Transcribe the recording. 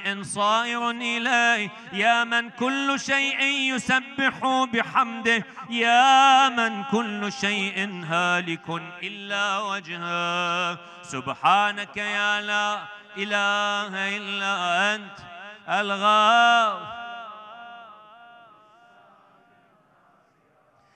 شيء صائر إليه، يا من كل شيء يسبح بحمده، يا من كل شيء هالك إلا وجهه. سبحانك يا لا إله إلا أنت الغافر